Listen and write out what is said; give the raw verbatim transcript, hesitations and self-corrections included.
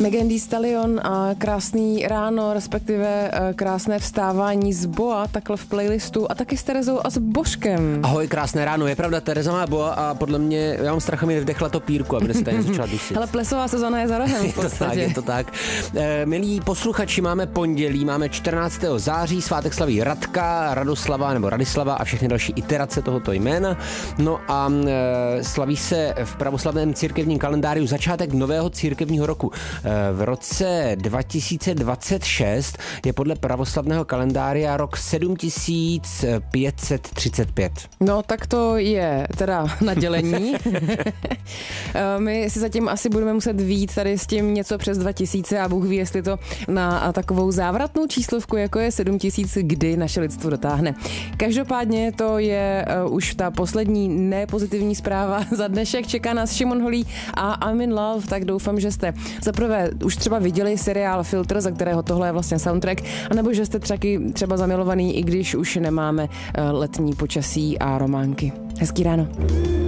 Megan Thee Stallion a krásný ráno, respektive krásné vstávání z Boa, takhle v playlistu a taky s Terezou a s Božkem. Ahoj, krásné ráno. Je pravda, Tereza má Boa a podle mě, já mám strach, mi vdechla to pírku, aby se tady nezačala dusit. Ale plesová sezóna je za rohem v podstatě. Je to tak, je to tak. E, milí posluchači, máme pondělí, máme čtrnáctého září, svátek slaví Radka, Radoslava nebo Radislava a všechny další iterace tohoto jména. No a e, slaví se v pravoslavném církevním kalendáriu začátek nového církevního roku. E, v roce dva tisíce dvacet šest je podle pravoslavného kalendária rok sedm tisíc pět set třicet pět. No tak to je teda na dělení. My si zatím asi budeme muset vyjít tady s tím něco přes dva tisíce a Bůh ví, jestli to na takovou závratnou číslovku, jako je sedm tisíc, kdy naše lidstvo dotáhne. Každopádně to je uh, už ta poslední nepozitivní zpráva za dnešek. Čeká nás Šimon Holý a I'm in Love, tak doufám, že jste zaprvé už třeba viděli seriál Filtr, za kterého tohle je vlastně soundtrack, anebo že jste třaky třeba zamilovaný, i když už nemáme uh, letní počasí a románky. Hezký ráno.